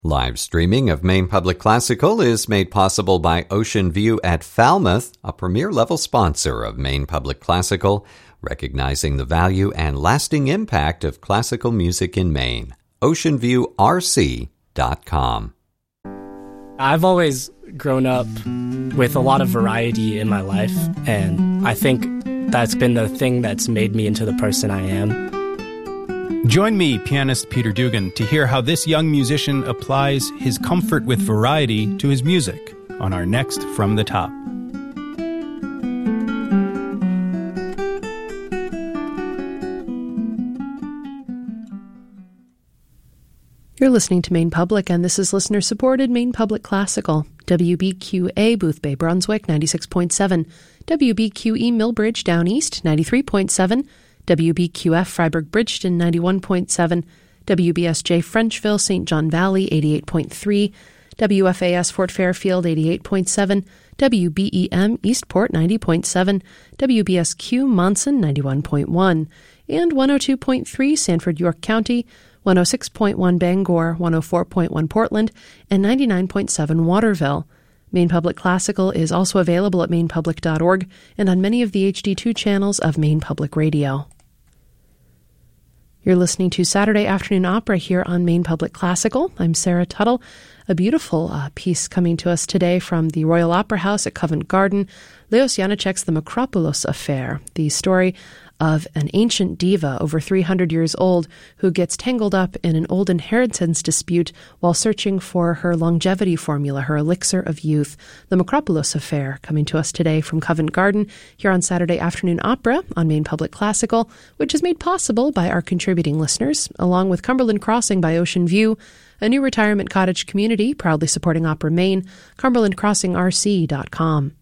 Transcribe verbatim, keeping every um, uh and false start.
Live streaming of Maine Public Classical is made possible by Ocean View at Falmouth, a premier-level sponsor of Maine Public Classical, recognizing the value and lasting impact of classical music in Maine. ocean view r c dot com. I've always grown up with a lot of variety in my life, and I think that's been the thing that's made me into the person I am. Join me, pianist Peter Dugan, to hear how this young musician applies his comfort with variety to his music on our next From the Top. You're listening to Maine Public, and this is listener-supported Maine Public Classical. W B Q A Boothbay, Brunswick, ninety-six point seven. W B Q E Millbridge, Down East, ninety-three point seven. W B Q F Freiburg Bridgeton, ninety-one point seven. W B S J Frenchville, Saint John Valley, eighty-eight point three. W F A S Fort Fairfield, eighty-eight point seven. W B E M Eastport, ninety point seven. W B S Q Monson, ninety-one point one. And one oh two point three Sanford, York County, one oh six point one Bangor, one oh four point one Portland, and ninety-nine point seven Waterville. Maine Public Classical is also available at maine public dot org and on many of the H D two channels of Maine Public Radio. You're listening to Saturday Afternoon Opera here on Maine Public Classical. I'm Sarah Tuttle. A beautiful uh, piece coming to us today from the Royal Opera House at Covent Garden, Leos Janáček's The Makropoulos Affair, the story of an ancient diva over three hundred years old who gets tangled up in an old inheritance dispute while searching for her longevity formula, her elixir of youth. The Makropoulos Affair, coming to us today from Covent Garden here on Saturday Afternoon Opera on Maine Public Classical, which is made possible by our contributing listeners, along with Cumberland Crossing by Ocean View, a new retirement cottage community proudly supporting Opera Maine, cumberland crossing r c dot com.